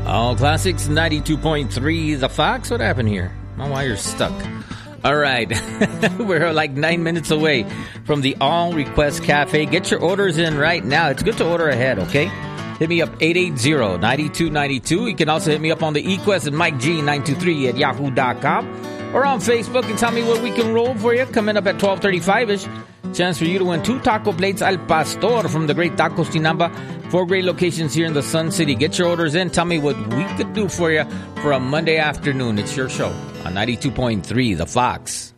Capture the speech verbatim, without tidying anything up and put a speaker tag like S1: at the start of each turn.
S1: All Classics, ninety-two point three The Fox. What happened here? My wire's stuck. All right. We're like nine minutes away from the All Request Cafe. Get your orders in right now. It's good to order ahead, okay? Hit me up, eight eight zero, nine two nine two. You can also hit me up on the eQuest and Mike G nine two three at yahoo dot com. Or on Facebook and tell me what we can roll for you. Coming up at twelve thirty-five-ish. Chance for you to win two taco plates al pastor from the great Tacos Tinamba. Four great locations here in the Sun City. Get your orders in. Tell me what we could do for you for a Monday afternoon. It's your show on ninety-two point three The Fox.